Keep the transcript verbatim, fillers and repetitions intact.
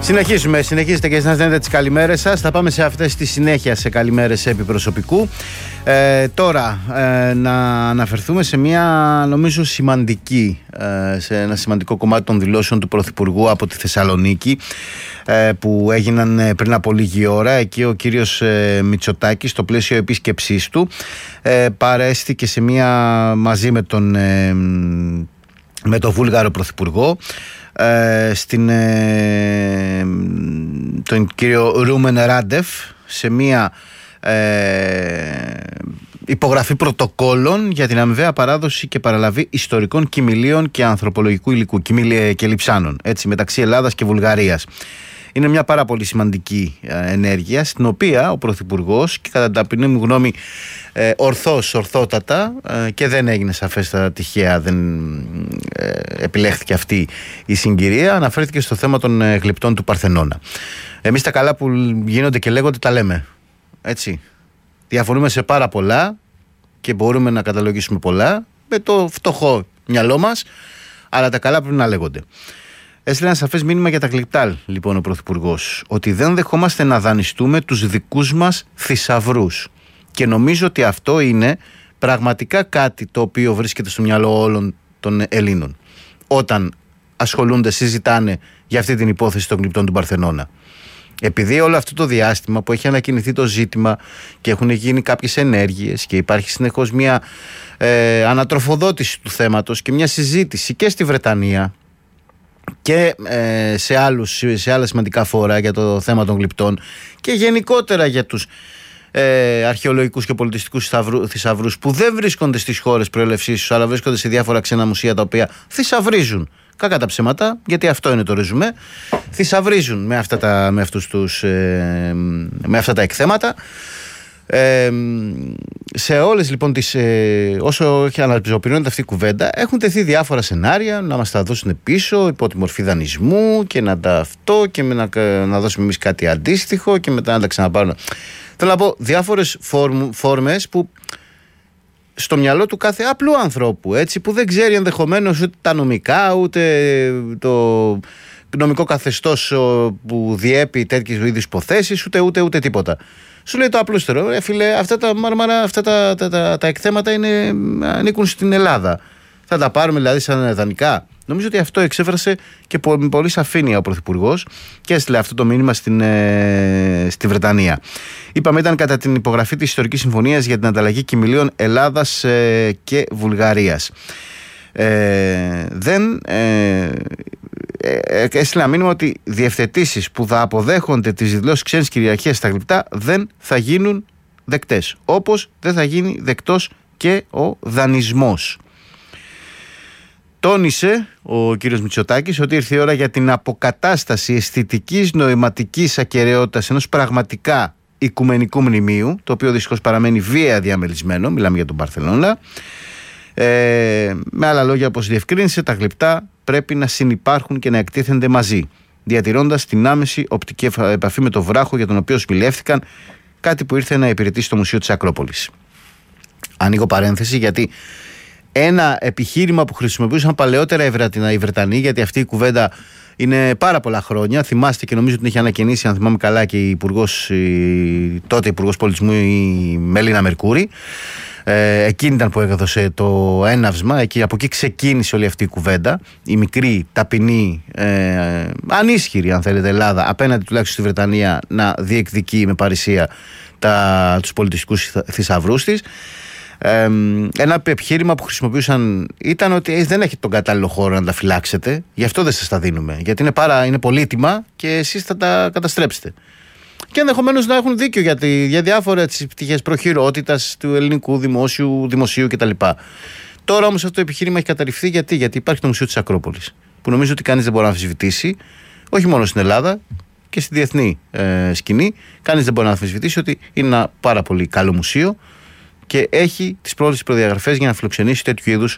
Συνεχίζουμε, συνεχίζετε και εσείς να δίνετε τις καλημέρες σας. Θα πάμε σε αυτές τη συνέχεια σε καλημέρες επί προσωπικού. Ε, τώρα, ε, να αναφερθούμε σε μια νομίζω σημαντική, ε, σε ένα σημαντικό κομμάτι των δηλώσεων του Πρωθυπουργού από τη Θεσσαλονίκη, ε, που έγιναν πριν από λίγη ώρα. Εκεί ο κύριος ε, Μητσοτάκης, στο πλαίσιο επίσκεψής του, ε, παρέστηκε σε μια, μαζί με τον, ε, με τον Βούλγαρο Πρωθυπουργό, Ε, στην, ε, τον κύριο Ρούμεν Ράντεφ, σε μια ε, υπογραφή πρωτοκόλων για την αμοιβαία παράδοση και παραλαβή ιστορικών κοιμηλίων και ανθρωπολογικού υλικού και λειψάνων, έτσι, μεταξύ Ελλάδας και Βουλγαρίας. Είναι μια πάρα πολύ σημαντική ε, ενέργεια, στην οποία ο Πρωθυπουργός, και κατά την ταπεινή μου γνώμη ε, ορθώς, ορθότατα, ε, και δεν έγινε σαφέστατα τυχαία, δεν ε, επιλέχθηκε αυτή η συγκυρία, αναφέρθηκε στο θέμα των ε, γλυπτών του Παρθενώνα. Εμείς τα καλά που γίνονται και λέγονται τα λέμε, έτσι. Διαφωνούμε σε πάρα πολλά και μπορούμε να καταλογίσουμε πολλά με το φτωχό μυαλό μας, αλλά τα καλά πρέπει να λέγονται. Έστειλε ένα σαφές μήνυμα για τα γλυπτά, λοιπόν, ο Πρωθυπουργός, ότι δεν δεχόμαστε να δανειστούμε τους δικούς μας θησαυρούς. Και νομίζω ότι αυτό είναι πραγματικά κάτι το οποίο βρίσκεται στο μυαλό όλων των Ελλήνων, όταν ασχολούνται, συζητάνε για αυτή την υπόθεση των γλυπτών του Παρθενώνα. Επειδή όλο αυτό το διάστημα που έχει ανακοινηθεί το ζήτημα και έχουν γίνει κάποιες ενέργειες και υπάρχει συνεχώς μια ε, ανατροφοδότηση του θέματος και μια συζήτηση και στη Βρετανία και ε, σε, άλλους, σε άλλα σημαντικά φόρα για το θέμα των γλυπτών και γενικότερα για τους ε, αρχαιολογικούς και πολιτιστικούς θησαυρούς που δεν βρίσκονται στις χώρες προέλευσής τους, αλλά βρίσκονται σε διάφορα ξένα μουσεία τα οποία θησαυρίζουν, κακά τα ψέματα, γιατί αυτό είναι το ρεζουμέ, θησαυρίζουν με αυτά τα, με αυτούς τους, ε, με αυτά τα εκθέματα. Ε, σε όλες λοιπόν τις, ε, όσο έχει αναλυσοποιηθεί αυτή η κουβέντα, έχουν τεθεί διάφορα σενάρια να μας τα δώσουν πίσω υπό τη μορφή δανεισμού και να τα αυτό και με να, να δώσουμε εμείς κάτι αντίστοιχο και μετά να τα ξαναπάρουν. Θέλω να πω διάφορες φόρμ, φόρμες που στο μυαλό του κάθε απλού ανθρώπου, έτσι, που δεν ξέρει ενδεχομένως ούτε τα νομικά ούτε το νομικό καθεστώς που διέπει τέτοιες είδους υποθέσεις, ούτε, ούτε, ούτε τίποτα. Σου λέει το απλούστερο, ρε φίλε, αυτά τα μάρμαρα, αυτά τα, τα, τα, τα εκθέματα είναι, ανήκουν στην Ελλάδα. Θα τα πάρουμε δηλαδή σαν δανεικά. Νομίζω ότι αυτό εξέφρασε και με πολύ σαφήνεια ο Πρωθυπουργός και έστειλε αυτό το μήνυμα στην, ε, στη Βρετανία. Είπαμε, ήταν κατά την υπογραφή της Ιστορικής Συμφωνίας για την ανταλλαγή κοιμηλίων Ελλάδας ε, και Βουλγαρίας. Ε, δεν ε, ε, έστειλε ένα μήνυμα ότι διευθετήσεις που θα αποδέχονται τις δηλώσεις ξένης κυριαρχίας στα γλυπτά δεν θα γίνουν δεκτές, όπως δεν θα γίνει δεκτός και ο δανεισμός. Τόνισε ο κύριος Μητσοτάκης ότι ήρθε η ώρα για την αποκατάσταση αισθητικής νοηματικής ακεραιότητας ενός πραγματικά οικουμενικού μνημείου, το οποίο δυστυχώς παραμένει βία διαμελισμένο, μιλάμε για τον Παρθενώνα. Ε, με άλλα λόγια, όπως διευκρίνησε, τα γλυπτά πρέπει να συνυπάρχουν και να εκτίθενται μαζί, διατηρώντας την άμεση οπτική επαφή με το βράχο για τον οποίο σπηλεύθηκαν, κάτι που ήρθε να υπηρετήσει στο Μουσείο της Ακρόπολης. Ανοίγω παρένθεση, γιατί ένα επιχείρημα που χρησιμοποιούσαν παλαιότερα οι Βρετανοί, γιατί αυτή η κουβέντα είναι πάρα πολλά χρόνια, θυμάστε και νομίζω ότι την είχε ανακοινήσει, αν θυμάμαι καλά, και η υπουργός, η τότε Υπουργός Πολιτισμού, η Μελίνα Μερκούρη. Ε, εκείνη ήταν που έδωσε το έναυσμα, εκεί, από εκεί ξεκίνησε όλη αυτή η κουβέντα. Η μικρή, ταπεινή, ε, ανίσχυρη, αν θέλετε, Ελλάδα, απέναντι τουλάχιστον στη Βρετανία, να διεκδικεί με παρησία τα, τους πολιτιστικούς θησαυρούς της. Ε, ένα επιχείρημα που χρησιμοποιούσαν ήταν ότι δεν έχετε τον κατάλληλο χώρο να τα φυλάξετε, γι' αυτό δεν σας τα δίνουμε, γιατί είναι, πάρα, είναι πολύτιμα και εσείς θα τα καταστρέψετε. Και ενδεχομένως να έχουν δίκιο για, τη, για διάφορες πτυχές προχειρότητας του ελληνικού δημόσιου, δημοσίου κτλ. Τώρα όμως αυτό το επιχείρημα έχει καταρριφθεί, γιατί, γιατί υπάρχει το Μουσείο της Ακρόπολης, που νομίζω ότι κανείς δεν μπορεί να αμφισβητήσει, όχι μόνο στην Ελλάδα και στη διεθνή ε, σκηνή. Κανείς δεν μπορεί να αμφισβητήσει ότι είναι ένα πάρα πολύ καλό μουσείο και έχει τις πρώτες προδιαγραφές για να φιλοξενήσει τέτοιου είδους